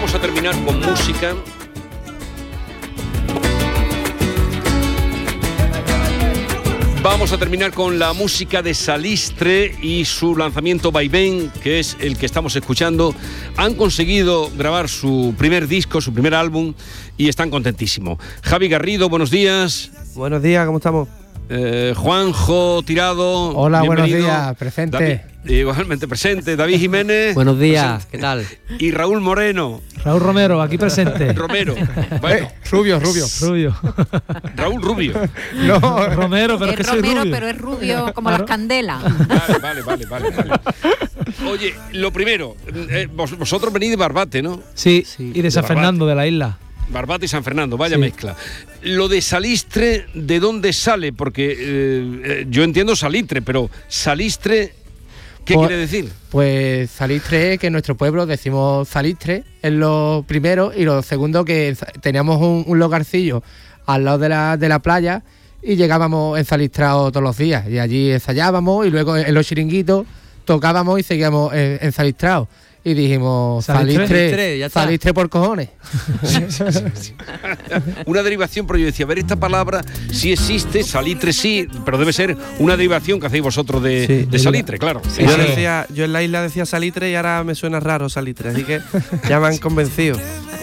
vamos a terminar con música. Vamos a terminar con la música de Salistre y su lanzamiento Vaivén, que es el que estamos escuchando. Han conseguido grabar su primer disco, su primer álbum, y están contentísimos. Javi Garrido, buenos días. Buenos días, ¿cómo estamos? Juanjo Tirado. Hola, bienvenido. buenos días, presente. David, igualmente presente. David Jiménez. Buenos días, presente. ¿qué tal? Y Raúl Moreno. Raúl Romero, aquí presente. Romero. Bueno, Rubio. Raúl Rubio. No, Romero, pero es que soy Romero, rubio. pero es rubio como Claro. las candelas. Vale. Oye, lo primero, vosotros venís de Barbate, ¿no? Sí, Sí. y de San De Fernando, de la isla. Barbate y San Fernando, vaya Sí. mezcla. Lo de Salistre, ¿de dónde sale? Porque yo entiendo Salitre, pero Salistre, ¿qué Pues- quiere decir? Pues Salistre, que en nuestro pueblo decimos Salistre, es lo primero, y lo segundo que teníamos un lugarcillo al lado de la playa y llegábamos ensalistrados todos los días y allí ensayábamos y luego en los chiringuitos tocábamos y seguíamos ensalistrados y dijimos Salistre, ya está. Salistre por cojones. Una derivación, pero yo decía, a ver, esta palabra sí existe, Salitre sí, pero debe ser una derivación que hacéis vosotros de Salitre, claro. Sí, yo en la isla decía Salitre y ahora me suena raro Salitre, así que ya me han convencido.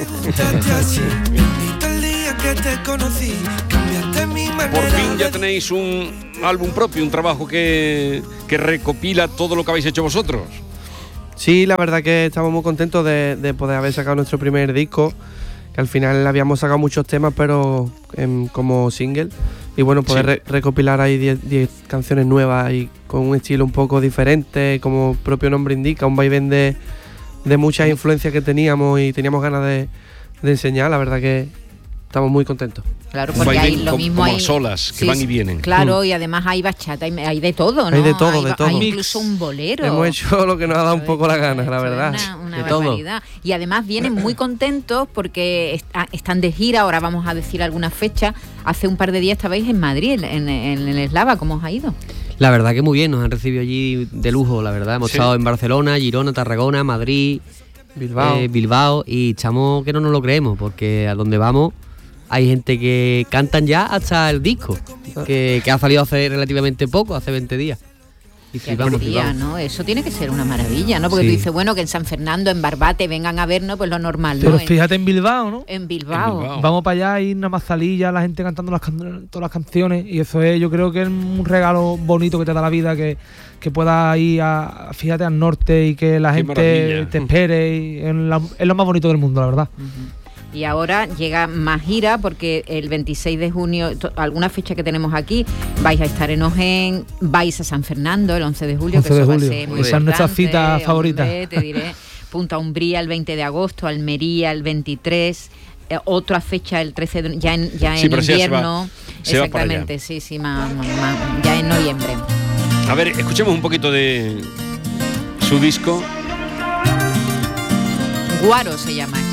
Por fin ya tenéis un álbum propio, un trabajo que recopila todo lo que habéis hecho vosotros. Sí, la verdad que estamos muy contentos de poder haber sacado nuestro primer disco, que al final habíamos sacado muchos temas, pero como single. Y bueno, poder recopilar ahí 10 canciones nuevas y con un estilo un poco diferente, como el propio nombre indica, un vaivén de muchas influencias que teníamos y teníamos ganas de enseñar. La verdad que estamos muy contentos. Claro, Un porque hay vaivén lo mismo como hay a solas, que van y vienen. Claro, y además hay bachata, hay de todo, ¿no? Hay de todo, de todo. Hay incluso un bolero. Hemos hecho lo que nos ha dado un poco la gana, la verdad. Una De todo. barbaridad. Y además vienen muy contentos porque están de gira, ahora vamos a decir algunas fechas. Hace un par de días estabais en Madrid, en el Eslava, ¿cómo os ha ido? La verdad que muy bien, nos han recibido allí de lujo, la verdad. Hemos estado en Barcelona, Girona, Tarragona, Madrid, Bilbao, y estamos que no nos lo creemos, porque a donde vamos hay gente que cantan ya hasta el disco, que ha salido hace relativamente poco, hace 20 días. Y Qué flipamos, alegría, flipamos. ¿no? Eso tiene que ser una maravilla, ¿no? Porque Sí. tú dices, bueno, que en San Fernando, en Barbate, vengan a vernos, pues lo normal, Pero ¿no? fíjate en Bilbao, ¿no? En Bilbao. En Bilbao. Vamos para allá y nada más salir ya la gente cantando todas las canciones, y eso es, yo creo que es un regalo bonito que te da la vida, que puedas ir fíjate, al norte y que la Qué gente maravilla. te espere, y es lo más bonito del mundo, la verdad. Y ahora llega más gira porque el 26 de junio, alguna fecha que tenemos aquí, vais a estar en Ojén, vais a San Fernando el 11 de julio, 11 que de eso va a julio. ser muy Esa es nuestra importante, cita favorita. hombre, te diré. Punta Umbría el 20 de agosto, Almería el 23, otra fecha el 13 de ya en Sí, pero sí, ya invierno. se va para allá. Exactamente, sí, ya en noviembre. A ver, escuchemos un poquito de su disco. Guaro se llama.